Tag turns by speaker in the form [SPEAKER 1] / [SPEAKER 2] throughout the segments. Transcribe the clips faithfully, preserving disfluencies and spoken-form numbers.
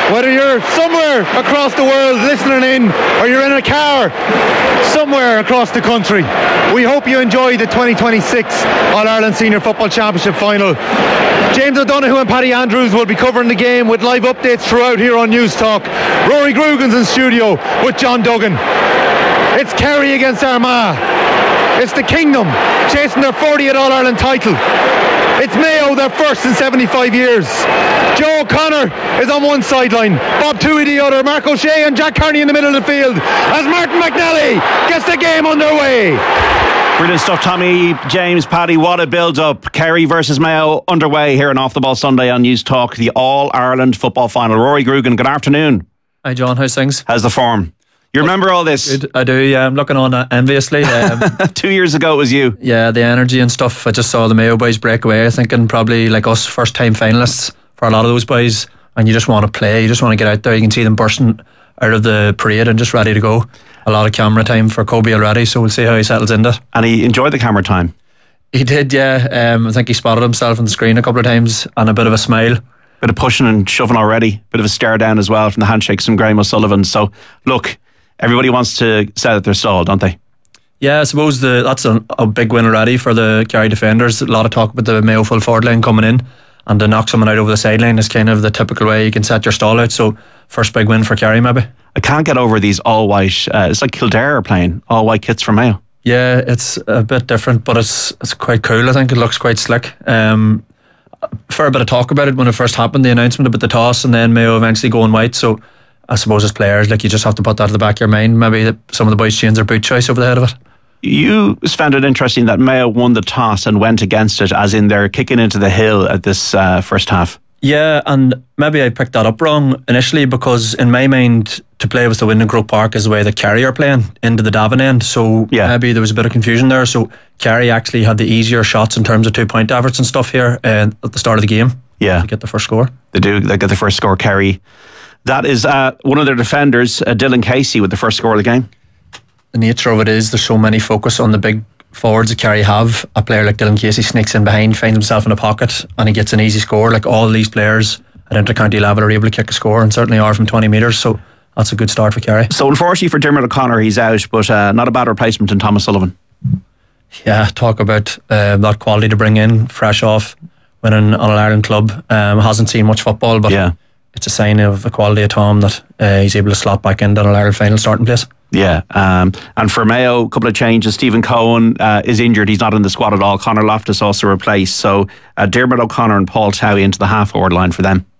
[SPEAKER 1] Whether you're somewhere across the world listening in, or you're in a car somewhere across the country, we hope you enjoy the twenty twenty-six All-Ireland Senior Football Championship Final. James O'Donoghue and Paddy Andrews will be covering the game with live updates throughout here on News Talk. Rory Grugan's in studio with John Duggan. It's Kerry against Armagh. It's the Kingdom chasing their fortieth All-Ireland title. It's Mayo, their first in seventy-five years. Joe O'Connor is on one sideline, Bob Toohey the other, Mark O'Shea and Jack Kearney in the middle of the field as Martin McNally gets the game underway.
[SPEAKER 2] Brilliant stuff, Tommy, James, Paddy. What a build-up. Kerry versus Mayo underway here on Off the Ball Sunday on News Talk, the All-Ireland football final. Rory Grugan, good afternoon.
[SPEAKER 3] Hi John, how's things?
[SPEAKER 2] How's the form? You remember all this?
[SPEAKER 3] Good. I do, yeah. I'm looking on uh, enviously. Um,
[SPEAKER 2] Two years ago it was you.
[SPEAKER 3] Yeah, the energy and stuff. I just saw the Mayo boys break away, thinking probably like us, first time finalists for a lot of those boys, and you just want to play, you just want to get out there. You can see them bursting out of the parade and just ready to go. A lot of camera time for Kobe already, so we'll see how he settles into it.
[SPEAKER 2] And he enjoyed the camera time.
[SPEAKER 3] He did, yeah. Um, I think he spotted himself on the screen a couple of times and a bit of a smile.
[SPEAKER 2] Bit of pushing and shoving already. Bit of a stare down as well from the handshakes from Graham O'Sullivan. So, look, everybody wants to say that they're stalled, don't they?
[SPEAKER 3] Yeah, I suppose the that's a, a big win already for the Kerry defenders. A lot of talk about the Mayo full forward line coming in, and to knock someone out over the sideline is kind of the typical way you can set your stall out. So, first big win for Kerry maybe.
[SPEAKER 2] I can't get over these all-white, uh, it's like Kildare are playing, all-white kits for Mayo.
[SPEAKER 3] Yeah, it's a bit different, but it's it's quite cool. I think it looks quite slick. Um, fair bit of talk about it when it first happened, the announcement about the toss, and then Mayo eventually going white. So I suppose as players, like, you just have to put that at the back of your mind. Maybe that some of the boys change their boot choice over the head of it.
[SPEAKER 2] You found it interesting that Mayo won the toss and went against it, as in they're kicking into the hill at this uh, first half.
[SPEAKER 3] Yeah, and maybe I picked that up wrong initially, because in my mind to play with the wind in Croke Park is the way that Kerry are playing into the Davin end. So yeah, maybe there was a bit of confusion there. So Kerry actually had the easier shots in terms of two point efforts and stuff here uh, at the start of the game.
[SPEAKER 2] Yeah,
[SPEAKER 3] to get the first score.
[SPEAKER 2] They do. They get the first score. Kerry. That is uh, one of their defenders, uh, Dylan Casey, with the first score of the game.
[SPEAKER 3] The nature of it is there's so many focus on the big forwards that Kerry have. A player like Dylan Casey sneaks in behind, finds himself in a pocket, and he gets an easy score. Like all these players at inter-county level are able to kick a score, and certainly are from twenty metres. So that's a good start for Kerry.
[SPEAKER 2] So unfortunately for Dermot O'Connor, he's out, but uh, not a bad replacement in Thomas Sullivan.
[SPEAKER 3] Yeah, talk about uh, that quality to bring in, fresh off winning an All-Ireland club. Um, hasn't seen much football, but yeah, it's a sign of the quality of Tom that uh, he's able to slot back into an All-Ireland final starting place.
[SPEAKER 2] Yeah, um, and for Mayo, a couple of changes. Stephen Cohen uh, is injured. He's not in the squad at all. Conor Loftus also replaced. So uh, Dermot O'Connor and Paul Towie into the half-forward line for them.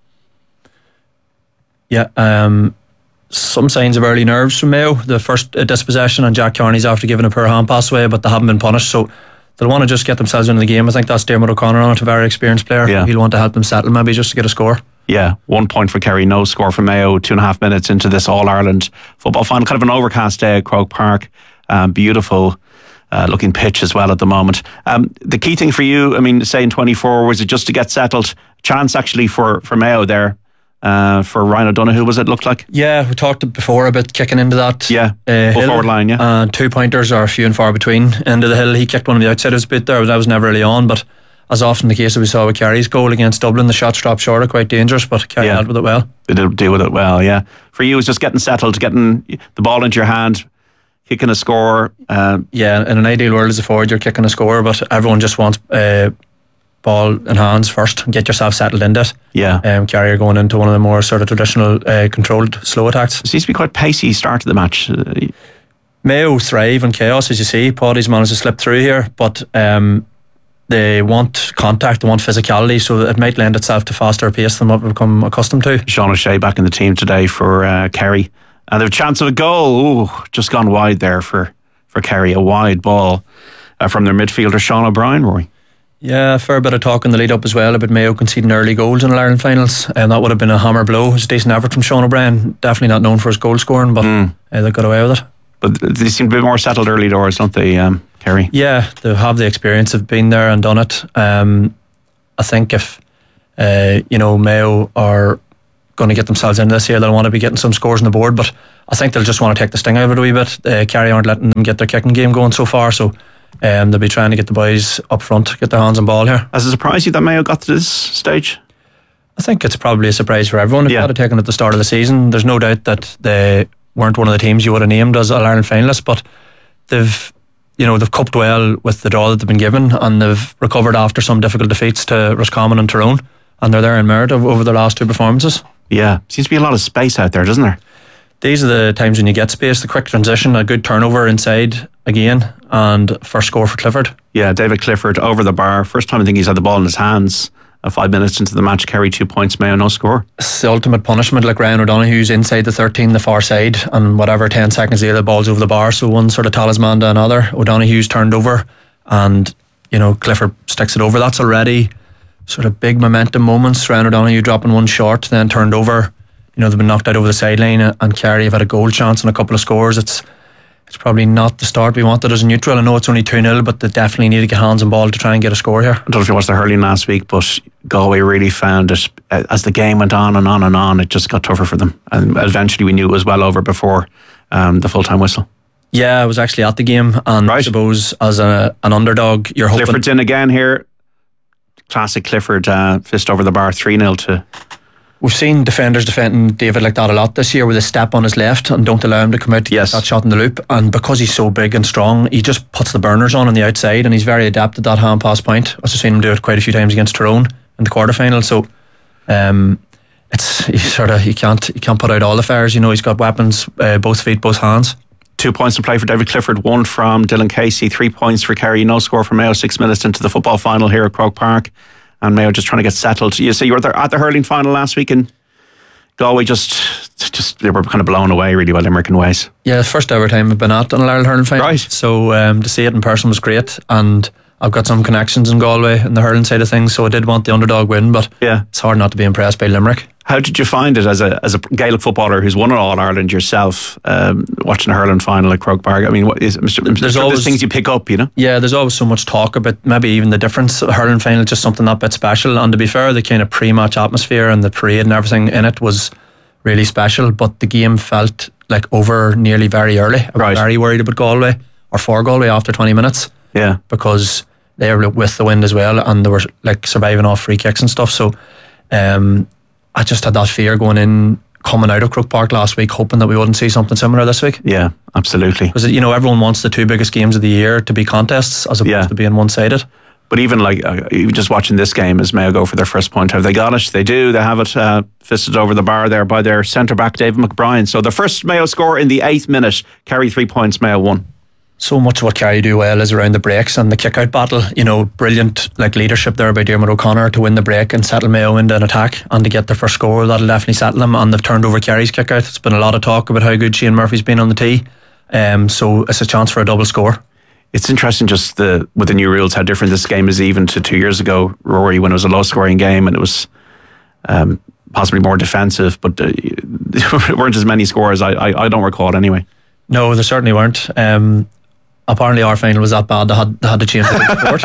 [SPEAKER 3] Yeah, um, some signs of early nerves from Mayo. The first uh, dispossession, and Jack Kearney's after giving a poor hand pass away, but they haven't been punished. So they'll want to just get themselves into the game. I think that's Dermot O'Connor on it, a very experienced player. Yeah. He'll want to help them settle maybe just to get a score.
[SPEAKER 2] Yeah, one point for Kerry, no score for Mayo, two and a half minutes into this All-Ireland football final. Kind of an overcast day at Croke Park. Um, beautiful uh, looking pitch as well at the moment. Um, the key thing for you, I mean, say in twenty-four, was it just to get settled? Chance actually for, for Mayo there, uh, for Ryan O'Donoghue, was it looked like?
[SPEAKER 3] Yeah, we talked before about kicking into that
[SPEAKER 2] yeah,
[SPEAKER 3] uh,
[SPEAKER 2] full forward line, yeah.
[SPEAKER 3] Uh, two pointers are few and far between. Into the hill, he kicked one on the outside of his boot there, but that was never really on, but as often the case that we saw with Kerry's goal against Dublin, the shots dropped short, are quite dangerous, but Kerry yeah. dealt with it well.
[SPEAKER 2] They did deal with it well, yeah. For you, it was just getting settled, getting the ball into your hand, kicking a score. Um,
[SPEAKER 3] yeah, in an ideal world as a forward, you're kicking a score, but everyone just wants uh, ball in hands first and get yourself settled into it.
[SPEAKER 2] Yeah.
[SPEAKER 3] Um, Kerry are going into one of the more sort of traditional uh, controlled slow attacks.
[SPEAKER 2] It seems to be quite pacey start to the match. Uh,
[SPEAKER 3] Mayo thrive in chaos, as you see. Paddy's managed to slip through here, but Um, they want contact, they want physicality, so it might lend itself to faster pace than what we've become accustomed to.
[SPEAKER 2] Sean O'Shea back in the team today for uh, Kerry. And they have a chance of a goal. Ooh, just gone wide there for, for Kerry. A wide ball uh, from their midfielder, Sean O'Brien, Rory.
[SPEAKER 3] Yeah, a fair bit of talk in the lead up as well about Mayo conceding early goals in the Ireland finals, and that would have been a hammer blow. It's a decent effort from Sean O'Brien. Definitely not known for his goal scoring, but mm. uh, they got away with it.
[SPEAKER 2] But they seem to be more settled early doors, don't they, um, Kerry?
[SPEAKER 3] Yeah, they have the experience of being there and done it. Um, I think if uh, you know Mayo are going to get themselves in this year, they'll want to be getting some scores on the board, but I think they'll just want to take the sting out of it a wee bit. Uh, Kerry aren't letting them get their kicking game going so far, so um, they'll be trying to get the boys up front, get their hands on ball here.
[SPEAKER 2] Has it surprised you that Mayo got to this stage?
[SPEAKER 3] I think it's probably a surprise for everyone. If
[SPEAKER 2] Yeah.
[SPEAKER 3] you had taken at the start of the season, there's no doubt that they weren't one of the teams you would have named as All-Ireland finalists, but they've, you know, they've coped well with the draw that they've been given, and they've recovered after some difficult defeats to Roscommon and Tyrone, and they're there in merit of, over the last two performances.
[SPEAKER 2] Yeah, seems to be a lot of space out there, doesn't there?
[SPEAKER 3] These are the times when you get space, the quick transition, a good turnover inside again, and first score for Clifford.
[SPEAKER 2] Yeah, David Clifford over the bar. First time I think he's had the ball in his hands. Uh, five minutes into the match, Kerry two points, Mayo no score.
[SPEAKER 3] It's the ultimate punishment, like Ryan O'Donoghue's inside the thirteen, the far side, and whatever ten seconds later the ball's over the bar, so one sort of talisman to another. O'Donoghue's turned over, and you know, Clifford sticks it over. That's already sort of big momentum moments. Ryan O'Donoghue dropping one short, then turned over. You know, they've been knocked out over the sideline, and Kerry have had a goal chance and a couple of scores. It's it's probably not the start we wanted as a neutral. I know it's only two nil, but they definitely need to get hands on ball to try and get a score here.
[SPEAKER 2] I don't know if you watched the hurling last week, but Galway really found it, uh, as the game went on and on and on, it just got tougher for them. And eventually we knew it was well over before um, the full-time whistle.
[SPEAKER 3] Yeah, I was actually at the game, and
[SPEAKER 2] Right.
[SPEAKER 3] I suppose as a, an underdog, you're hoping...
[SPEAKER 2] Clifford's in again here. Classic Clifford, uh, fist over the bar, three nil to...
[SPEAKER 3] We've seen defenders defending David like that a lot this year, with a step on his left and don't allow him to come out to
[SPEAKER 2] Yes.
[SPEAKER 3] get that shot in the loop. And because he's so big and strong, he just puts the burners on on the outside, and he's very adept at that hand pass point. I've also seen him do it quite a few times against Tyrone in the quarterfinal. So um, it's he sort of he can't he can't put out all the fires. You know, he's got weapons, uh, both feet, both hands.
[SPEAKER 2] Two points to play for David Clifford, one from Dylan Casey, three points for Kerry, no score for Mayo, six minutes into the football final here at Croke Park, and Mayo just trying to get settled. You see, you were there at the hurling final last week, and Galway just, just they were kind of blown away really by Limerick in ways.
[SPEAKER 3] Yeah, first ever time I've been at an All-Ireland hurling final.
[SPEAKER 2] Right.
[SPEAKER 3] So um, to see it in person was great, and I've got some connections in Galway in the hurling side of things, so I did want the underdog win, but
[SPEAKER 2] Yeah.
[SPEAKER 3] it's hard not to be impressed by Limerick.
[SPEAKER 2] How did you find it as a as a Gaelic footballer who's won an All Ireland yourself, um, watching a hurling final at Croke Park? I mean, what is, there's, there's always
[SPEAKER 3] always-
[SPEAKER 2] things you pick up, you know.
[SPEAKER 3] Yeah, there's always so much talk about maybe even the difference. A hurling final, just something that bit special. And to be fair, the kind of pre-match atmosphere and the parade and everything in it was really special. But the game felt like over nearly very early. I was
[SPEAKER 2] Right.
[SPEAKER 3] very worried about Galway, or for Galway, after twenty minutes,
[SPEAKER 2] Yeah,
[SPEAKER 3] because they were with the wind as well, and they were like surviving off free kicks and stuff. So um, I just had that fear going in, coming out of Croke Park last week, hoping that we wouldn't see something similar this week.
[SPEAKER 2] yeah, absolutely.
[SPEAKER 3] Because, you know, everyone wants the two biggest games of the year to be contests as opposed
[SPEAKER 2] Yeah.
[SPEAKER 3] to being one-sided.
[SPEAKER 2] But even like uh, even just watching this game as Mayo go for their first point, have they got it? They do. They have it uh, fisted over the bar there by their centre back David McBrien. So the first Mayo score in the eighth minute. Kerry three points, Mayo one.
[SPEAKER 3] So much of what Kerry do well is around the breaks and the kick-out battle. You know, brilliant like leadership there by Dermot O'Connor to win the break and settle Mayo into an attack and to get the first score. That'll definitely settle them, and they've turned over Kerry's kick-out. It's been a lot of talk about how good Shane Murphy's been on the tee, um, so it's a chance for a double score.
[SPEAKER 2] It's interesting just the with the new rules how different this game is even to two years ago, Rory, when it was a low-scoring game and it was um, possibly more defensive, but uh, there weren't as many scores. I, I I don't recall anyway.
[SPEAKER 3] No, there certainly weren't. Um, apparently our final was that bad they had, they had to change the sport.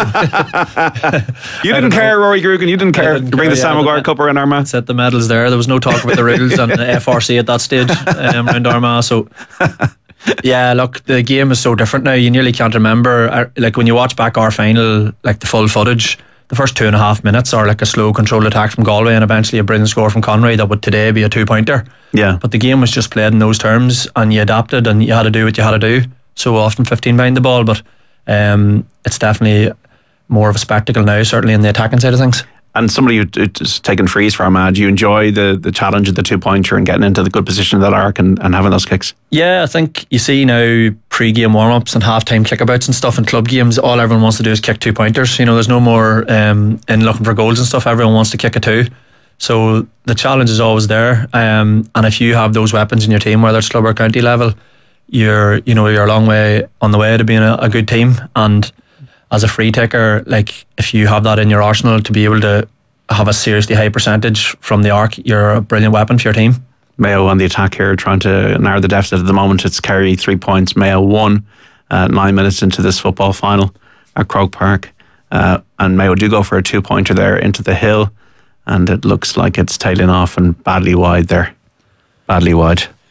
[SPEAKER 3] So
[SPEAKER 2] You didn't care, Rory Grugan. You didn't care
[SPEAKER 3] didn't
[SPEAKER 2] to bring
[SPEAKER 3] care,
[SPEAKER 2] the
[SPEAKER 3] yeah,
[SPEAKER 2] Sam
[SPEAKER 3] but-
[SPEAKER 2] Maguire Cup around Armagh.
[SPEAKER 3] set the medals there. There was no talk about the rules and the F R C at that stage um, around Armagh. So yeah, look, the game is so different now. You nearly can't remember. uh, Like when you watch back our final, like the full footage, the first two and a half minutes are like a slow, controlled attack from Galway and eventually a brilliant score from Conway that would today be a two-pointer.
[SPEAKER 2] Yeah.
[SPEAKER 3] But the game was just played in those terms, and you adapted and you had to do what you had to do. So often fifteen behind the ball, but um, it's definitely more of a spectacle now, certainly in the attacking side of things.
[SPEAKER 2] And somebody who- who's taken frees for Armagh, do you enjoy the, the challenge of the two-pointer and getting into the good position of that arc and, and having those kicks?
[SPEAKER 3] Yeah, I think you see now pre-game warm-ups and half-time kickabouts and stuff in club games, all everyone wants to do is kick two pointers. You know, there's no more um, in looking for goals and stuff. Everyone wants to kick a two. So the challenge is always there. Um, and if you have those weapons in your team, whether it's club or county level, you're you know you're a long way on the way to being a, a good team. And as a free taker, like if you have that in your arsenal to be able to have a seriously high percentage from the arc, you're a brilliant weapon for your team.
[SPEAKER 2] Mayo on the attack here, trying to narrow the deficit at the moment. It's Kerry three points, Mayo one, uh, nine minutes into this football final at Croke Park. Uh, and Mayo do go for a two-pointer there into the hill, and it looks like it's tailing off and badly wide there. Badly wide.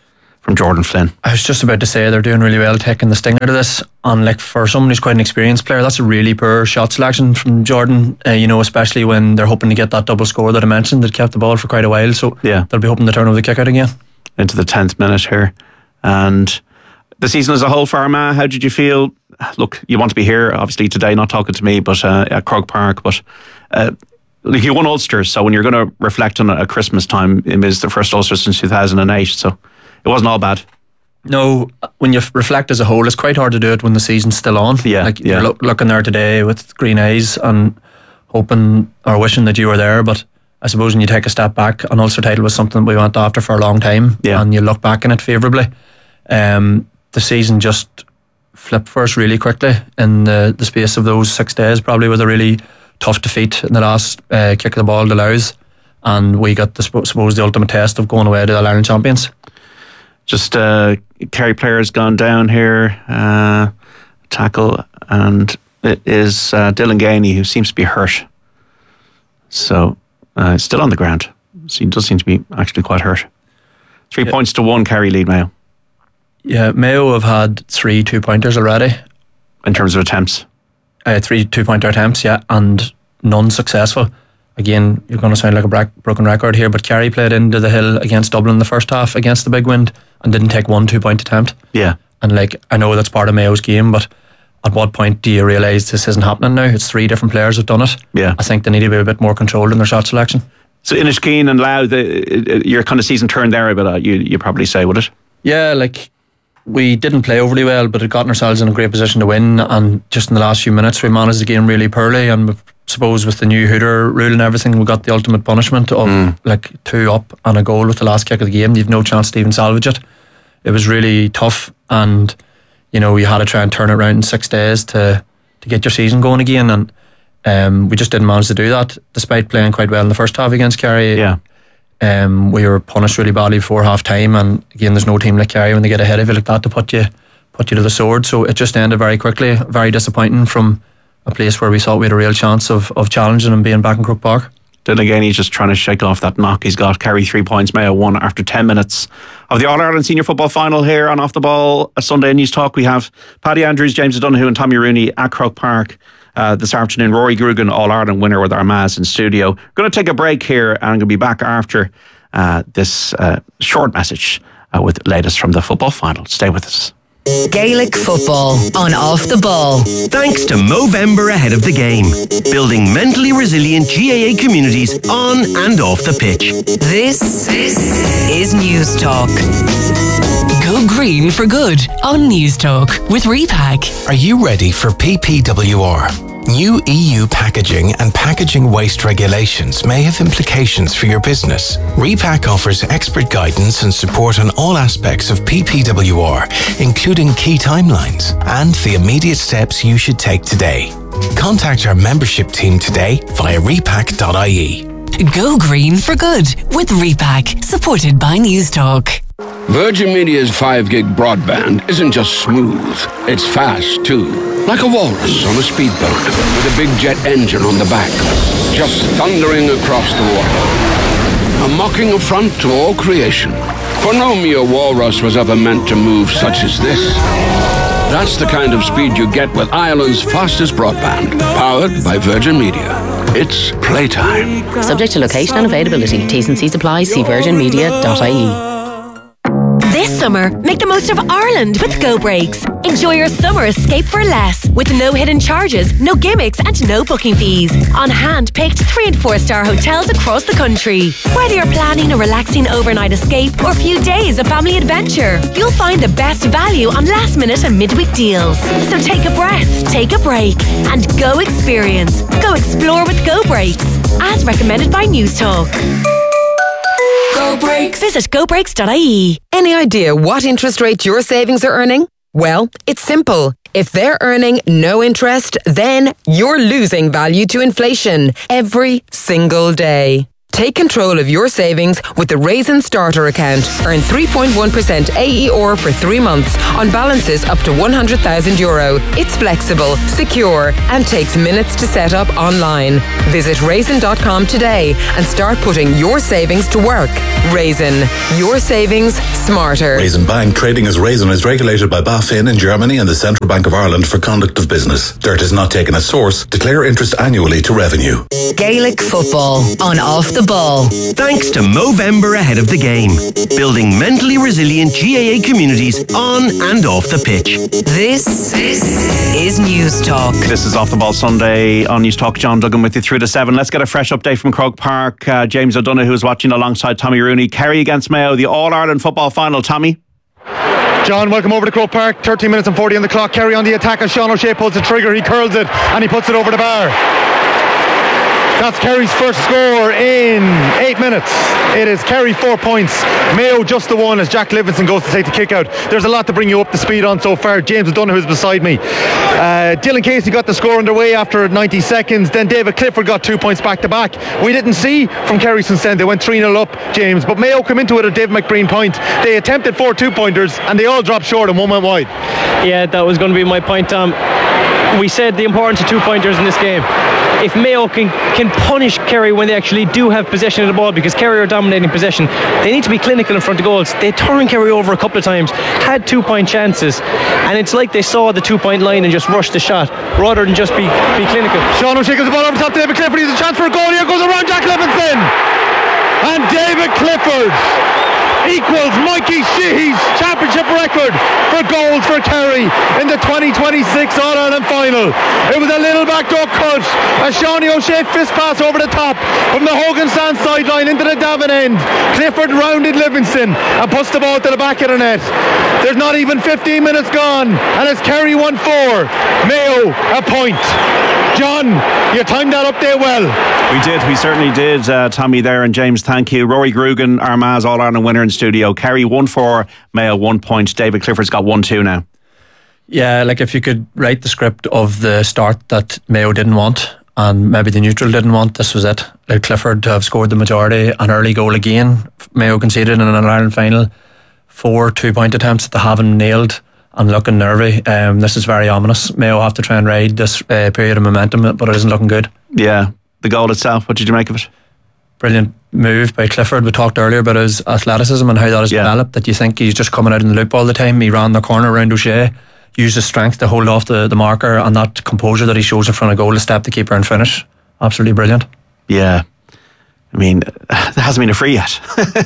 [SPEAKER 2] from Jordan Flynn.
[SPEAKER 3] I was just about to say they're doing really well taking the sting out of this, and like for someone who's quite an experienced player, that's a really poor shot selection from Jordan, uh, you know, especially when they're hoping to get that double score that I mentioned that kept the ball for quite a while, so
[SPEAKER 2] yeah,
[SPEAKER 3] they'll be hoping to turn over the kick out again.
[SPEAKER 2] Into the tenth minute here. And the season as a whole for Armagh, how did you feel? Look, you want to be here obviously today, not talking to me, but uh, at Croke Park, but uh, you won Ulster, so when you're going to reflect on a Christmas time, it is the first Ulster since two thousand eight, so it wasn't all bad.
[SPEAKER 3] No, when you reflect as a whole, it's quite hard to do it when the season's still on.
[SPEAKER 2] Yeah,
[SPEAKER 3] like
[SPEAKER 2] yeah.
[SPEAKER 3] You're lo- looking there today with green eyes and hoping or wishing that you were there, but I suppose when you take a step back, an Ulster title was something we went after for a long time,
[SPEAKER 2] yeah.
[SPEAKER 3] and you look back on it favourably. Um, the season just flipped for us really quickly in the, the space of those six days, probably with a really tough defeat in the last uh, kick of the ball to Louth, and we got, the, suppose, the ultimate test of going away to the All-Ireland champions.
[SPEAKER 2] Just uh, Kerry players gone down here, uh, tackle, and it is uh, Dylan Gainey, who seems to be hurt. So, uh, still on the ground. So he does seem to be actually quite hurt. Three yeah. points to one, Kerry lead Mayo.
[SPEAKER 3] Yeah, Mayo have had three two-pointers already.
[SPEAKER 2] In terms of attempts?
[SPEAKER 3] Uh, three two-pointer attempts, yeah, and none successful. Again, you're going to sound like a bra- broken record here, but Kerry played into the hill against Dublin in the first half against the Big Wind and didn't take one two-point attempt.
[SPEAKER 2] Yeah.
[SPEAKER 3] And like, I know that's part of Mayo's game, but at what point do you realise this isn't happening now? It's three different players who've done it.
[SPEAKER 2] Yeah.
[SPEAKER 3] I think they need to be a bit more controlled in their shot selection.
[SPEAKER 2] So Inniskeen and Louth, the, your kind of season turned there a bit, you, you probably say, would it?
[SPEAKER 3] Yeah, like, we didn't play overly well, but had gotten ourselves in a great position to win, and just in the last few minutes we managed the game really poorly, and I suppose with the new hooter rule and everything, we got the ultimate punishment of mm. like two up and a goal with the last kick of the game. You've no chance to even salvage it. It was really tough, and you know, you had to try and turn it around in six days to, to get your season going again, and um, we just didn't manage to do that despite playing quite well in the first half against Kerry.
[SPEAKER 2] Yeah.
[SPEAKER 3] Um, we were punished really badly before half time, and again, there's no team like Kerry when they get ahead of you like that to put you put you to the sword. So it just ended very quickly. Very disappointing from a place where we thought we had a real chance of, of challenging and being back in Croke Park.
[SPEAKER 2] Then again, he's just trying to shake off that knock he's got. Kerry three points, Mayo one after ten minutes of the All-Ireland Senior Football Final here on Off the Ball. A Sunday News Talk. We have Paddy Andrews, James O'Donoghue and Tommy Rooney at Croke Park uh, this afternoon. Rory Grugan, All-Ireland winner with Armagh's in studio. Going to take a break here, and I'm going to be back after uh, this uh, short message uh, with the latest from the football final. Stay with us.
[SPEAKER 4] Gaelic football on Off the Ball.
[SPEAKER 5] Thanks to Movember ahead of the game. Building mentally resilient G A A communities on and off the pitch.
[SPEAKER 4] This, this is News Talk. Go green for good on News Talk with Repack.
[SPEAKER 6] Are you ready for P P W R? New E U packaging and packaging waste regulations may have implications for your business. Repack offers expert guidance and support on all aspects of P P W R, including key timelines and the immediate steps you should take today. Contact our membership team today via repack dot I E.
[SPEAKER 4] Go green for good with Repack, supported by News Talk.
[SPEAKER 7] Virgin Media's five gig broadband isn't just smooth, it's fast too. Like a walrus on a speedboat with a big jet engine on the back, just thundering across the water. A mocking affront to all creation. For no mere walrus was ever meant to move such as this. That's the kind of speed you get with Ireland's fastest broadband, powered by Virgin Media. It's playtime.
[SPEAKER 8] Subject to location and availability. T's and C's apply. See virgin media dot I E.
[SPEAKER 9] This summer, make the most of Ireland with Go Breaks. Enjoy your summer escape for less, with no hidden charges, no gimmicks and no booking fees. On hand-picked three and four star hotels across the country. Whether you're planning a relaxing overnight escape or a few days of family adventure, you'll find the best value on last minute and midweek deals. So take a breath, take a break and go experience. Go explore with Go Breaks, as recommended by News Talk. Go Breaks. Visit go breaks dot I E.
[SPEAKER 10] Any idea what interest rate your savings are earning? Well, it's simple. If they're earning no interest, then you're losing value to inflation every single day. Take control of your savings with the Raisin Starter account. Earn three point one percent A E R for three months on balances up to one hundred thousand euro. It's flexible, secure, and takes minutes to set up online. Visit raisin dot com today and start putting your savings to work. Raisin, your savings smarter.
[SPEAKER 11] Raisin Bank, trading as Raisin, is regulated by BaFin in Germany and the Central Bank of Ireland for conduct of business. Dirt is not taken as source. Declare interest annually to revenue.
[SPEAKER 4] Gaelic football on Off the Ball.
[SPEAKER 5] Thanks to Movember ahead of the game. Building mentally resilient G A A communities on and off the pitch.
[SPEAKER 4] This, this is News Talk.
[SPEAKER 2] This is Off the Ball Sunday on News Talk. John Duggan with you through to seven. Let's get a fresh update from Croke Park. Uh, James O'Donoghue who's watching alongside Tommy Rooney. Kerry against Mayo, the All-Ireland football final. Tommy?
[SPEAKER 1] John, welcome over to Croke Park. thirteen minutes and forty on the clock. Kerry on the attack as Sean O'Shea pulls the trigger. He curls it and he puts it over the bar. That's Kerry's first score in eight minutes. It is Kerry four points, Mayo just the one as Jack Livingston goes to take the kick out. There's a lot to bring you up to speed on so far. James O'Donoghue is beside me. Uh, Dylan Casey got the score underway after ninety seconds. Then David Clifford got two points back to back. We didn't see from Kerry since then. They went three nil up, James. But Mayo come into it at Dave McBreen point. They attempted four two-pointers and they all dropped short and one went wide.
[SPEAKER 12] Yeah, that was going to be my point, Tom. We said the importance of two-pointers in this game. If Mayo can, can punish Kerry when they actually do have possession of the ball, because Kerry are dominating possession, they need to be clinical in front of goals. They turned Kerry over a couple of times, had two-point chances, and it's like they saw the two-point line and just rushed the shot rather than just be, be clinical.
[SPEAKER 1] Sean O'Shea gives the ball over top to David Clifford. He has a chance for a goal. Here goes around Jack Livingston. And David Clifford equals Mikey Sheehy's championship record for goals for Kerry in the twenty twenty-six All-Ireland final. It was a little backdoor cut, a Sean O'Shea fist pass over the top from the Hogan Sands sideline into the Davin end. Clifford rounded Livingston and puts the ball to the back of the net. There's not even fifteen minutes gone and it's Kerry one four, Mayo a point. John, you timed that update well.
[SPEAKER 2] We did, we certainly did, uh, Tommy there, and James, thank you. Rory Grugan, Armagh All-Ireland winner in studio. Kerry one four, Mayo one point. David Clifford's got one two now.
[SPEAKER 3] Yeah, like if you could write the script of the start that Mayo didn't want and maybe the neutral didn't want, this was it. Like Clifford to have scored the majority, an early goal again. Mayo conceded in an Ireland final. Four two-point attempts that they haven't nailed and looking nervy. Um, this is very ominous. Mayo have to try and ride this uh, period of momentum, but it isn't looking good.
[SPEAKER 2] Yeah, the goal itself, what did you make of it?
[SPEAKER 3] Brilliant move by Clifford. We talked earlier about his athleticism and how that has yeah. developed, that you think he's just coming out in the loop all the time. He ran the corner around O'Shea, used his strength to hold off the, the marker, and that composure that he shows in front of goal to step the keeper and finish. Absolutely brilliant.
[SPEAKER 2] Yeah. I mean, there hasn't been a free yet.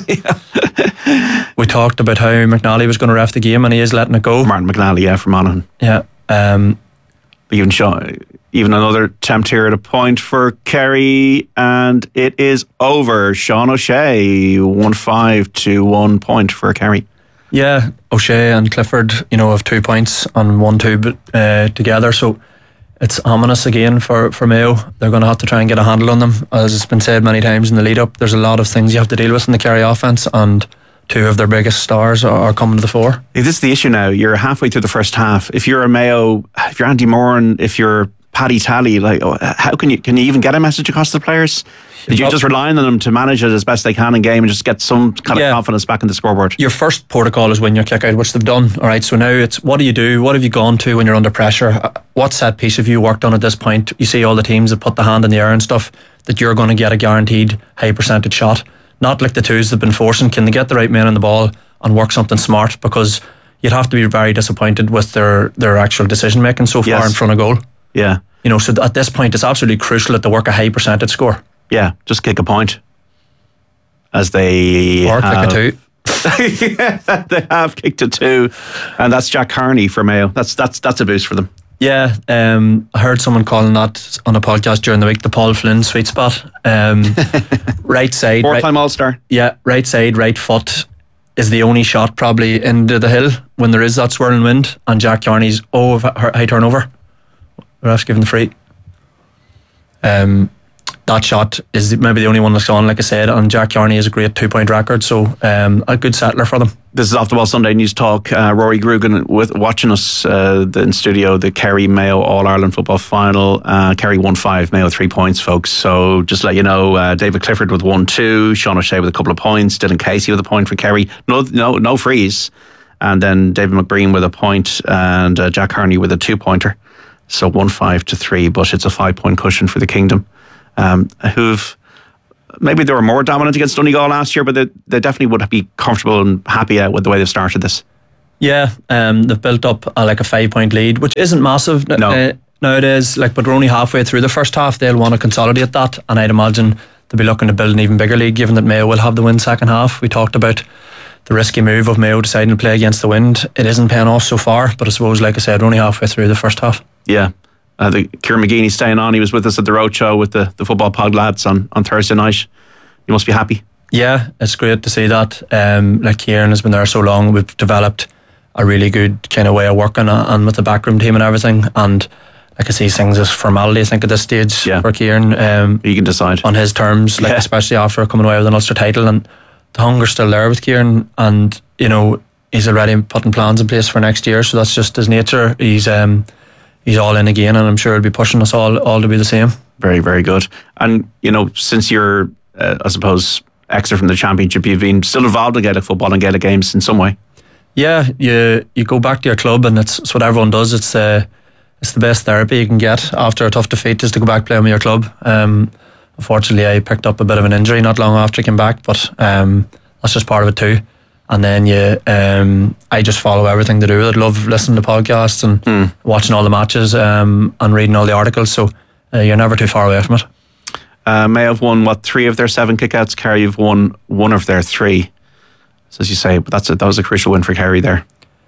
[SPEAKER 3] We talked about how McNally was going to ref the game and he is letting it go.
[SPEAKER 2] Martin McNally, yeah, from Monaghan.
[SPEAKER 3] Yeah. Um,
[SPEAKER 2] even show, even another attempt here at a point for Kerry, and it is over. Sean O'Shea, one five to one point for Kerry.
[SPEAKER 3] Yeah, O'Shea and Clifford, you know, have two points on one two uh, together, so it's ominous again for, for Mayo. They're going to have to try and get a handle on them. As it's been said many times in the lead up, there's a lot of things you have to deal with in the Kerry offence, and two of their biggest stars are, are coming to the fore.
[SPEAKER 2] This is the issue now. You're halfway through the first half. If you're a Mayo, if you're Andy Moran, if you're Paddy Talley, like, how can you can you even get a message across to the players? Did you just rely on them to manage it as best they can in game and just get some kind yeah. of confidence back in the scoreboard?
[SPEAKER 3] Your first protocol is win your kick out, which they've done. All right, so now it's what do you do? What have you gone to when you're under pressure? What set piece have you worked on at this point? You see all the teams that put the hand in the air and stuff, that you're going to get a guaranteed high percentage shot. Not like the twos they've been forcing. Can they get the right man on the ball and work something smart? Because you'd have to be very disappointed with their, their actual decision making so far yes. in front of goal.
[SPEAKER 2] Yeah.
[SPEAKER 3] You know, so at this point it's absolutely crucial that they work a high percentage score.
[SPEAKER 2] Yeah, just kick a point. As they
[SPEAKER 3] or
[SPEAKER 2] have,
[SPEAKER 3] kick a
[SPEAKER 2] two. yeah, they have kicked a two. And that's Jack Carney for Mayo. That's that's that's a boost for them.
[SPEAKER 3] Yeah, um, I heard someone calling that on a podcast during the week the Paul Flynn sweet spot. Um, right side.
[SPEAKER 2] Four-time
[SPEAKER 3] right,
[SPEAKER 2] All-Star.
[SPEAKER 3] Yeah, right side, right foot is the only shot probably into the hill when there is that swirling wind, and Jack Carney's oh high turnover. The ref's given the free. Um, that shot is maybe the only one that's gone, like I said, and Jack Kearney has a great two-point record, so um, a good settler for them.
[SPEAKER 2] This is Off the Ball Sunday News Talk. Uh, Rory Grugan with watching us uh, in studio, the Kerry Mayo All-Ireland football final. Uh, Kerry won five, Mayo three points, folks. So just to let you know, uh, David Clifford with one two, Sean O'Shea with a couple of points, Dylan Casey with a point for Kerry. No, no, no freeze. And then David McBreen with a point and uh, Jack Kearney with a two-pointer. So one five to three, but it's a five-point cushion for the Kingdom. Um, who've maybe they were more dominant against Donegal last year, but they, they definitely would be comfortable and happy uh, with the way they've started this.
[SPEAKER 3] Yeah, um, they've built up uh, like a five point lead, which isn't massive
[SPEAKER 2] no.
[SPEAKER 3] uh, nowadays. Like, but we're only halfway through the first half. They'll want to consolidate that, and I'd imagine they'll be looking to build an even bigger lead, given that Mayo will have the win second half. We talked about the risky move of Mayo deciding to play against the wind. It isn't paying off so far, but I suppose, like I said, we're only halfway through the first half.
[SPEAKER 2] Yeah. Uh, the Kieran McGeeney staying on. He was with us at the Roadshow with the, the football pod lads on, on Thursday night. You must be happy.
[SPEAKER 3] Yeah, it's great to see that. Um, like Kieran has been there so long. We've developed a really good kind of way of working uh, and with the backroom team and everything. And like I see things as formality, I think, at this stage
[SPEAKER 2] yeah.
[SPEAKER 3] for Kieran. Um,
[SPEAKER 2] you can decide
[SPEAKER 3] on his terms, like yeah. especially after coming away with an Ulster title, and the hunger's still there with Kieran. And you know, he's already putting plans in place for next year. So that's just his nature. He's um. He's all in again, and I'm sure he'll be pushing us all all to be the same.
[SPEAKER 2] Very, very good. And, you know, since you're, uh, I suppose, extra from the Championship, you've been still involved in Gaelic football and Gaelic games in some way.
[SPEAKER 3] Yeah, you you go back to your club, and it's, it's what everyone does. It's uh, it's the best therapy you can get after a tough defeat, is to go back playing with your club. Um, unfortunately, I picked up a bit of an injury not long after I came back, but um, that's just part of it too. And then you, um, I just follow everything to do with it. Love listening to podcasts and mm. watching all the matches um, and reading all the articles. So uh, you're never too far away from it.
[SPEAKER 2] Uh, May have won what three of their seven kickouts. Kerry have won one of their three. So as you say, but that's a, that was a crucial win for Kerry there.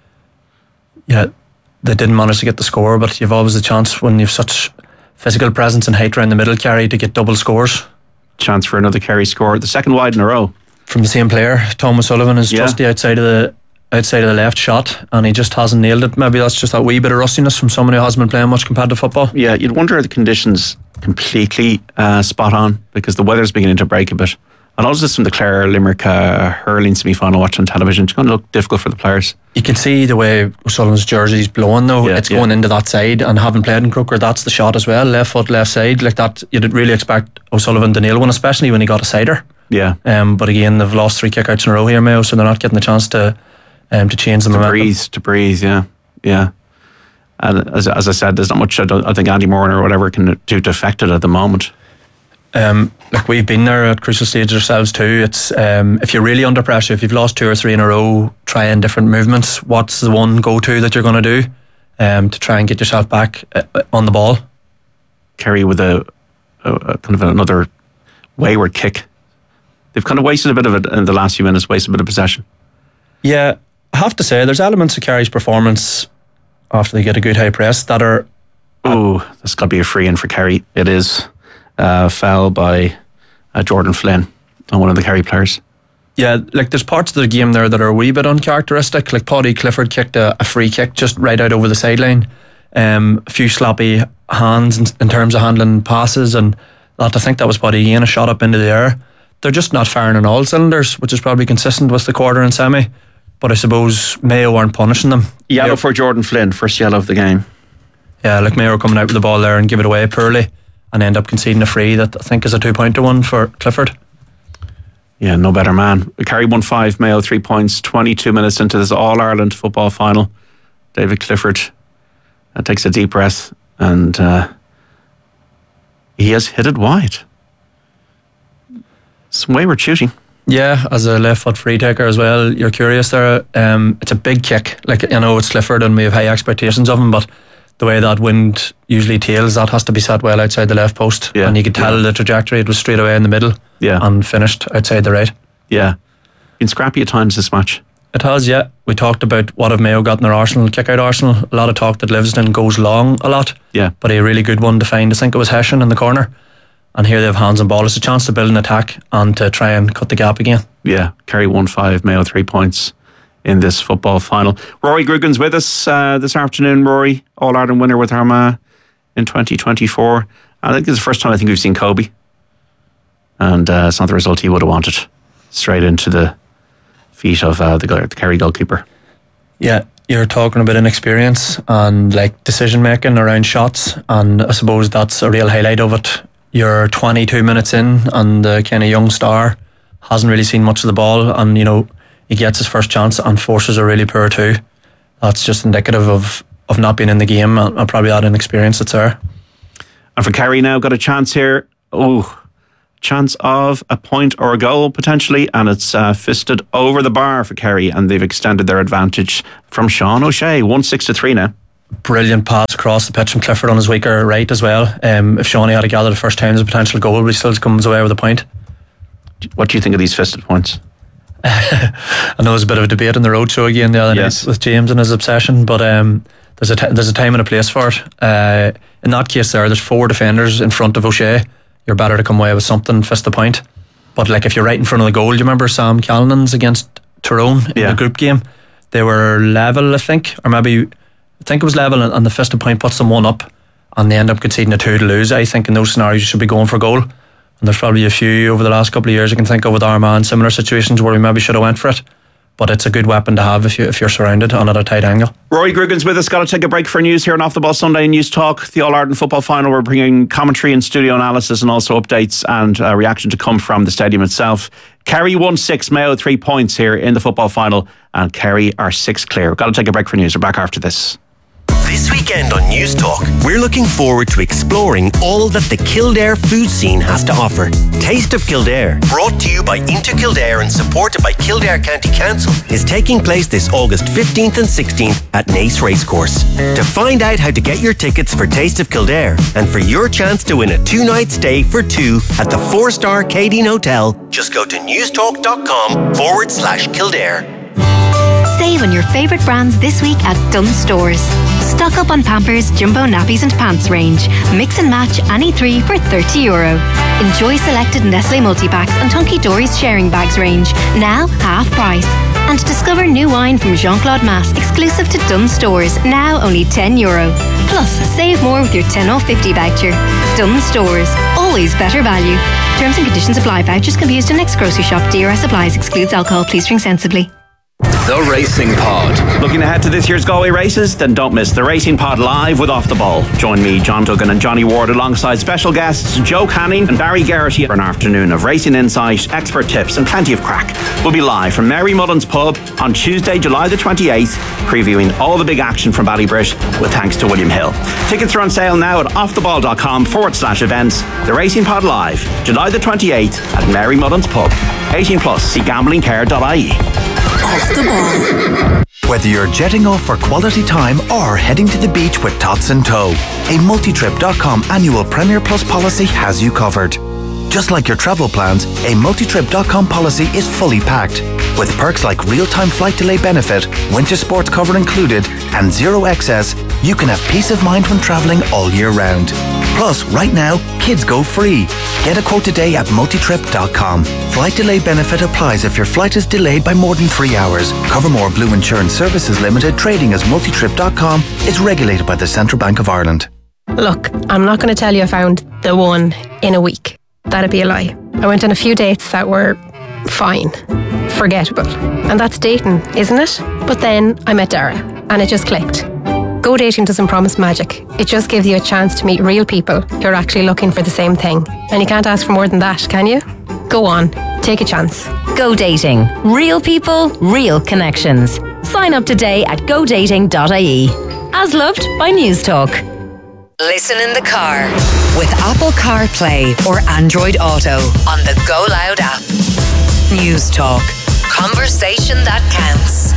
[SPEAKER 3] Yeah, they didn't manage to get the score, but you've always a chance when you've such physical presence and height around the middle, Kerry, to get double scores.
[SPEAKER 2] Chance for another Kerry score, the second wide in a row.
[SPEAKER 3] From the same player. Tom O'Sullivan is yeah. just the outside of the outside of the left shot, and he just hasn't nailed it. Maybe that's just that wee bit of rustiness from someone who hasn't been playing much competitive football.
[SPEAKER 2] Yeah, you'd wonder are the conditions completely uh, spot on, because the weather's beginning to break a bit. And also this from the Clare Limerick uh, hurling semi-final watch on television. It's going to look difficult for the players.
[SPEAKER 3] You can see the way O'Sullivan's jersey's blowing though. Yeah, it's yeah. going into that side, and having played in Crooker, that's the shot as well. Left foot, left side, like that. You'd really expect O'Sullivan to nail one, especially when he got a sider.
[SPEAKER 2] Yeah.
[SPEAKER 3] Um, but again, they've lost three kickouts in a row here, Mayo, so they're not getting the chance to um, to change the
[SPEAKER 2] to
[SPEAKER 3] momentum.
[SPEAKER 2] breathe, to breathe, yeah, yeah. And as, as I said, there's not much I, don't, I think Andy Moran or whatever can do to affect it at the moment.
[SPEAKER 3] Um, like we've been there at crucial stages ourselves too. It's um, if you're really under pressure, if you've lost two or three in a row, trying different movements, what's the one go-to that you're going to do um, to try and get yourself back uh, on the ball?
[SPEAKER 2] Kerry with a, a, a kind of another wayward kick. They've kind of wasted a bit of it in the last few minutes, wasted a bit of possession.
[SPEAKER 3] Yeah, I have to say, there's elements of Kerry's performance after they get a good high press that are...
[SPEAKER 2] Oh, that's got to be a free in for Kerry. It is. Uh, foul by uh, Jordan Flynn on one of the Kerry players.
[SPEAKER 3] Yeah, like there's parts of the game there that are a wee bit uncharacteristic. Like Paddy Clifford kicked a, a free kick just right out over the sideline. Um, a few sloppy hands in, in terms of handling passes, and that, I think that was Paddy again, a shot up into the air. They're just not firing on all cylinders, which is probably consistent with the quarter and semi. But I suppose Mayo aren't punishing them.
[SPEAKER 2] Yellow
[SPEAKER 3] Mayo,
[SPEAKER 2] for Jordan Flynn, first yellow of the game.
[SPEAKER 3] Yeah, like Mayo coming out with the ball there and give it away poorly and end up conceding a free that I think is a two-pointer one for Clifford.
[SPEAKER 2] Yeah, no better man. Kerry won five, Mayo three points, twenty-two minutes into this All-Ireland football final. David Clifford uh, takes a deep breath and uh, he has hit it wide. Some wayward shooting.
[SPEAKER 3] Yeah, as a left foot free taker as well, you're curious there. Um, it's a big kick. Like, I know it's Clifford and we have high expectations of him, but the way that wind usually tails, that has to be set well outside the left post. Yeah, and you could tell yeah. the trajectory, it was straight away in the middle
[SPEAKER 2] yeah.
[SPEAKER 3] and finished outside the right.
[SPEAKER 2] Yeah. Been scrappy at times this match.
[SPEAKER 3] It has, yeah. We talked about what have Mayo got in their arsenal, kick out arsenal. A lot of talk that Livingston goes long a lot.
[SPEAKER 2] Yeah.
[SPEAKER 3] But a really good one to find. I think it was Hessian in the corner. And here they have hands on ball. It's a chance to build an attack and to try and cut the gap again.
[SPEAKER 2] Yeah, Kerry won five, Mayo three points in this football final. Rory Grugan's with us uh, this afternoon. Rory, All-Ireland winner with Armagh in twenty twenty-four. I think this is the first time I think we've seen Kobe. and uh, it's not the result he would have wanted. Straight into the feet of uh, the, the Kerry goalkeeper.
[SPEAKER 3] Yeah, you're talking about inexperience and like decision making around shots, and I suppose that's a real highlight of it. You're twenty-two minutes in, and the kind of young star hasn't really seen much of the ball, and you know he gets his first chance and forces are really poor too. That's just indicative of, of not being in the game and, and probably that inexperience that's there.
[SPEAKER 2] And for Kerry now, got a chance here. Oh, chance of a point or a goal potentially, and it's uh, fisted over the bar for Kerry, and they've extended their advantage from Sean O'Shea, one six to three now.
[SPEAKER 3] Brilliant pass across the pitch from Clifford on his weaker right as well. Um, if Shawnee had a gather the first time as a potential goal, but he still comes away with a point.
[SPEAKER 2] What do you think of these fisted points?
[SPEAKER 3] I know there's a bit of a debate in the roadshow again the other
[SPEAKER 2] yes.
[SPEAKER 3] night with James and his obsession, but um, there's a t- there's a time and a place for it. Uh, in that case there, there's four defenders in front of O'Shea. You're better to come away with something, fist the point. But like if you're right in front of the goal, you remember Sam Callanan's against Tyrone in
[SPEAKER 2] yeah.
[SPEAKER 3] the group game? They were level, I think, or maybe I think it was level, and, and the fist the point puts them one up, and they end up conceding a two to lose. I think in those scenarios you should be going for goal. And there's probably a few over the last couple of years I can think of with Armagh, similar situations where we maybe should have went for it. But it's a good weapon to have if, you, if you're surrounded and at a tight angle.
[SPEAKER 2] Rory Grugan's with us. Got to take a break for news here on Off the Ball Sunday News Talk. The All-Ireland football final. We're bringing commentary and studio analysis and also updates and uh, reaction to come from the stadium itself. Kerry won six, Mayo three points here in the football final, and Kerry are six clear. Got to take a break for news. We're back after this.
[SPEAKER 5] This weekend on News Talk, we're looking forward to exploring all that the Kildare food scene has to offer. Taste of Kildare, brought to you by Into Kildare and supported by Kildare County Council, is taking place this August fifteenth and sixteenth at Naas Racecourse. To find out how to get your tickets for Taste of Kildare and for your chance to win a two-night stay for two at the four-star Cadine Hotel, just go to newstalk.com forward slash Kildare.
[SPEAKER 13] Save on your favourite brands this week at Dunnes Stores. Stock up on Pampers, Jumbo nappies and pants range. Mix and match any three for thirty euro. Enjoy selected Nestle multi-packs and Hunky Dory's sharing bags range, now half price. And discover new wine from Jean-Claude Masse, exclusive to Dunnes Stores, now only ten euro. Plus, save more with your ten off fifty voucher. Dunnes Stores, always better value. Terms and conditions apply. Vouchers can be used in next grocery shop. D R S applies. Excludes alcohol. Please drink sensibly.
[SPEAKER 14] The Racing Pod.
[SPEAKER 2] Looking ahead to this year's Galway races? Then don't miss the Racing Pod live with Off the Ball. Join me, John Duggan and Johnny Ward alongside special guests Joe Canning and Barry Garrity for an afternoon of racing insight, expert tips and plenty of crack. We'll be live from Mary Mullen's Pub on Tuesday, July the twenty-eighth, previewing all the big action from Ballybrit with thanks to William Hill. Tickets are on sale now at offtheball.com forward slash events. The Racing Pod live, July the twenty-eighth at Mary Mullen's Pub. eighteen plus, see gambling care dot I E.
[SPEAKER 15] Off the Ball. Whether you're jetting off for quality time or heading to the beach with Tots in tow, a multitrip dot com annual Premier Plus policy has you covered. Just like your travel plans, a multitrip dot com policy is fully packed. With perks like real-time flight delay benefit, winter sports cover included, and zero excess, you can have peace of mind when travelling all year round. Plus, right now, kids go free. Get a quote today at multitrip dot com. Flight delay benefit applies if your flight is delayed by more than three hours. Covermore Blue Insurance Services Limited, trading as multitrip dot com, is regulated by the Central Bank of Ireland.
[SPEAKER 16] Look, I'm not going to tell you I found the one in a week. That'd be a lie. I went on a few dates that were fine, forgettable. And that's dating, isn't it? But then I met Dara, and it just clicked. Go Dating doesn't promise magic. It just gives you a chance to meet real people who are actually looking for the same thing. And you can't ask for more than that, can you? Go on, take a chance.
[SPEAKER 17] Go Dating. Real people, real connections. Sign up today at go dating dot I E. As loved by News Talk.
[SPEAKER 4] Listen in the car with Apple CarPlay or Android Auto on the Go Loud app. News Talk. Conversation that counts.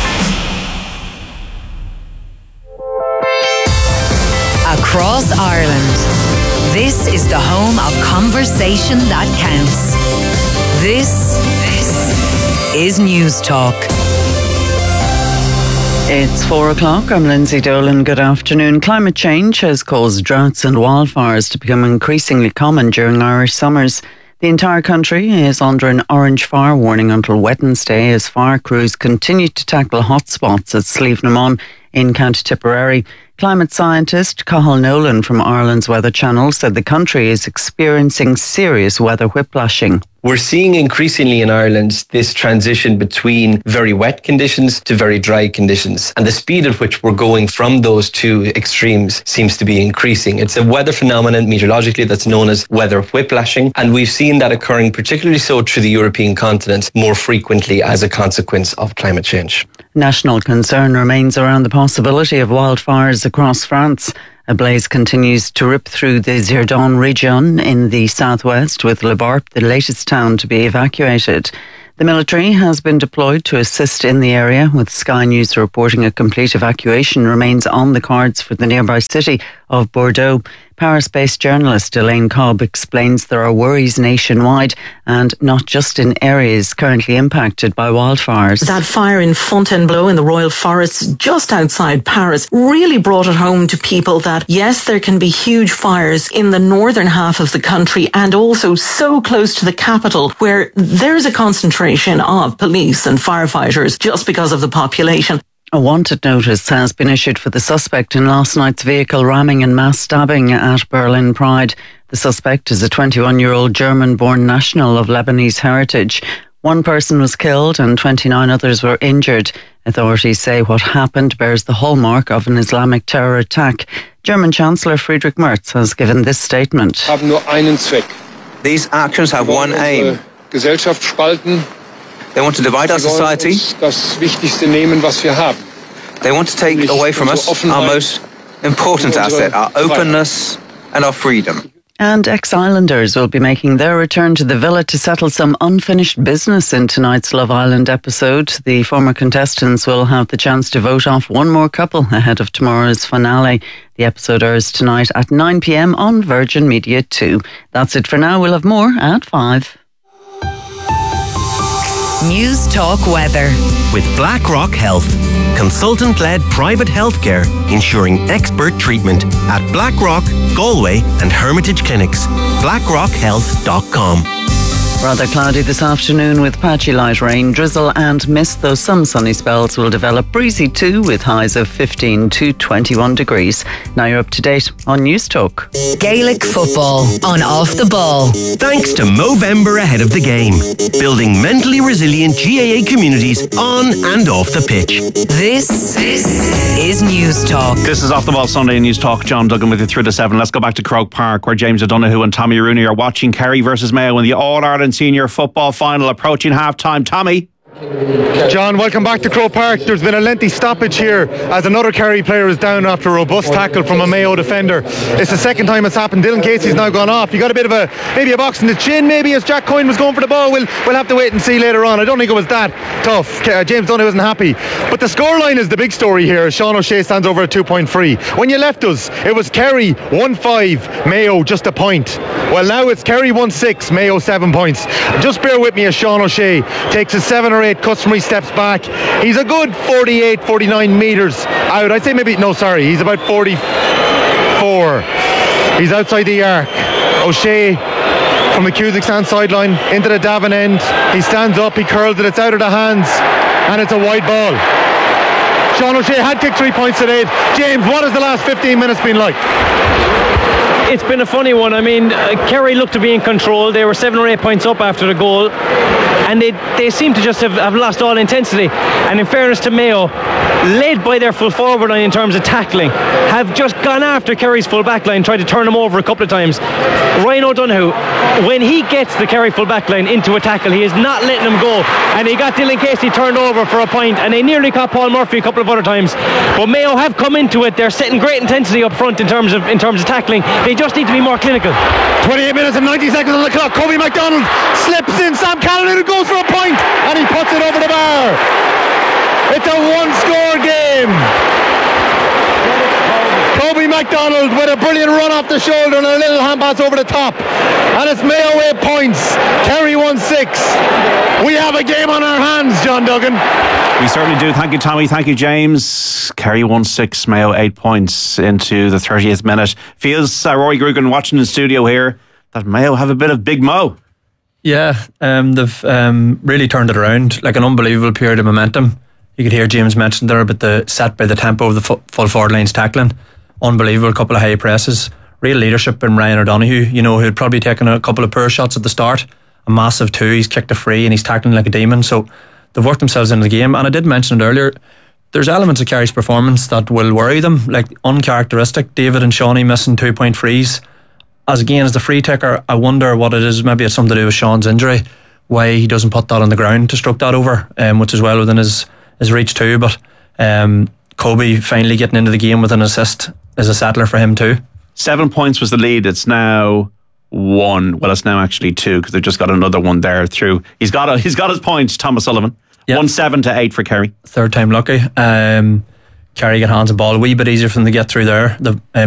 [SPEAKER 4] Across Ireland, this is the home of Conversation That Counts. This, this is News Talk.
[SPEAKER 18] It's four o'clock. I'm Lindsay Dolan. Good afternoon. Climate change has caused droughts and wildfires to become increasingly common during Irish summers. The entire country is under an orange fire warning until Wednesday as fire crews continue to tackle hotspots at Slieve na Mon in County Tipperary. Climate scientist Cathal Nolan from Ireland's Weather Channel said the country is experiencing serious weather whiplashing.
[SPEAKER 19] We're seeing increasingly in Ireland this transition between very wet conditions to very dry conditions. And the speed at which we're going from those two extremes seems to be increasing. It's a weather phenomenon meteorologically that's known as weather whiplashing. And we've seen that occurring particularly so through the European continent more frequently as a consequence of climate change.
[SPEAKER 18] National concern remains around the possibility of wildfires across France. A blaze continues to rip through the Zirdan region in the southwest, with Le Barp the latest town to be evacuated. The military has been deployed to assist in the area, with Sky News reporting a complete evacuation remains on the cards for the nearby city of Bordeaux. Paris-based journalist Elaine Cobb explains there are worries nationwide and not just in areas currently impacted by wildfires.
[SPEAKER 20] That fire in Fontainebleau in the Royal Forests just outside Paris really brought it home to people that yes, there can be huge fires in the northern half of the country and also so close to the capital where there's a concentration of police and firefighters just because of the population.
[SPEAKER 18] A wanted notice has been issued for the suspect in last night's vehicle ramming and mass stabbing at Berlin Pride. The suspect is a twenty-one-year-old German-born national of Lebanese heritage. One person was killed and twenty-nine others were injured. Authorities say what happened bears the hallmark of an Islamic terror attack. German Chancellor Friedrich Merz has given this statement.
[SPEAKER 21] Haben nur einen Zweck.
[SPEAKER 22] These actions have one aim.
[SPEAKER 21] Gesellschaft spalten.
[SPEAKER 22] They want to divide our society.
[SPEAKER 21] Das Wichtigste nehmen, was wir haben.
[SPEAKER 22] They want to take away from us our most important asset, our openness and our freedom.
[SPEAKER 18] And ex-Islanders will be making their return to the villa to settle some unfinished business in tonight's Love Island episode. The former contestants will have the chance to vote off one more couple ahead of tomorrow's finale. The episode airs tonight at nine p.m. on Virgin Media two. That's it for now. We'll have more at five.
[SPEAKER 4] News Talk Weather.
[SPEAKER 5] With BlackRock Health, consultant-led private healthcare ensuring expert treatment at BlackRock, Galway and Hermitage Clinics. blackrock health dot com.
[SPEAKER 18] Rather cloudy this afternoon with patchy light rain, drizzle and mist, though some sunny spells will develop. Breezy too, with highs of fifteen to twenty-one degrees. Now you're up to date on News Talk.
[SPEAKER 4] Gaelic football on Off the Ball.
[SPEAKER 5] Thanks to Movember ahead of the game. Building mentally resilient G A A communities on and off the pitch.
[SPEAKER 4] This, this is News Talk.
[SPEAKER 2] This is Off the Ball Sunday in News Talk. John Duggan with you through to seven. Let's go back to Croke Park, where James O'Donoghue and Tommy Rooney are watching Kerry versus Mayo in the All-Ireland Senior Football Final, approaching half-time. Tommy?
[SPEAKER 1] John, welcome back to Croke Park. There's been a lengthy stoppage here as another Kerry player is down after a robust tackle from a Mayo defender. It's the second time it's happened. Dylan Casey's now gone off. You got a bit of a, maybe a box in the chin, maybe, as Jack Coyne was going for the ball. We'll, we'll have to wait and see later on. I don't think it was that tough. Uh, James Donoghue isn't happy. But the scoreline is the big story here. Sean O'Shea stands over a two-point free. When you left us, it was Kerry one five, Mayo just a point. Well, now it's Kerry one six, Mayo seven points. Just bear with me as Sean O'Shea takes his seven or eight customary steps back. He's a good forty-eight, forty-nine metres out. I'd say maybe, no, sorry, he's about forty-four. He's outside the arc. O'Shea from the Kazakhstan sideline into the Davin end. He stands up, he curls it, it's out of the hands, and it's a wide ball. Sean O'Shea had kicked three points today. James, what has the last fifteen minutes been like?
[SPEAKER 12] It's been a funny one. I mean, uh, Kerry looked to be in control. They were seven or eight points up after the goal, and they they seem to just have, have lost all intensity. And in fairness to Mayo, led by their full forward line in terms of tackling, have just gone after Kerry's full back line, tried to turn them over a couple of times. Ryan O'Donoghue, when he gets the Kerry full back line into a tackle, he is not letting them go. And he got Dylan Casey turned over for a point, and they nearly caught Paul Murphy a couple of other times. But Mayo have come into it. They're setting great intensity up front in terms of in terms of tackling. They just need to be more clinical.
[SPEAKER 1] twenty-eight minutes and ninety seconds on the clock. Kobe McDonald slips in. Sam Callanan goes for a point, and he puts it over the bar. It's a one-score game. Kobe McDonald with a brilliant run off the shoulder and a little hand pass over the top. And it's Mayo eight points, Kerry one six. We have a game on our hands, John Duggan.
[SPEAKER 2] We certainly do. Thank you, Tommy. Thank you, James. Kerry one six, Mayo eight points into the thirtieth minute. Feels, uh, Rory Grugan watching in the studio here, that Mayo have a bit of Big Mo.
[SPEAKER 3] Yeah, um, they've um, really turned it around, like an unbelievable period of momentum. you could hear James mention there about the set by the tempo of the fu- full forward line's tackling. Unbelievable, couple of high presses. Real leadership in Ryan O'Donoghue, you know, who'd probably taken a couple of poor shots at the start. A massive two, he's kicked a free and he's tackling like a demon. So they've worked themselves into the game. And I did mention it earlier, there's elements of Kerry's performance that will worry them, like uncharacteristic. David and Shawnee missing two point frees. As again, as the free taker, I wonder what it is. Maybe it's something to do with Sean's injury, why he doesn't put that on the ground to stroke that over, um, which is well within his, his reach too. But um, Kobe finally getting into the game with an assist is a settler for him too.
[SPEAKER 2] Seven points was the lead. It's now one. Well, it's now actually two because they've just got another one there through. He's got a, he's got his points, Thomas Sullivan. Yep. One seven to eight for Kerry.
[SPEAKER 3] Third time lucky. Um, Kerry get hands and ball a wee bit easier for them to get through there. The um,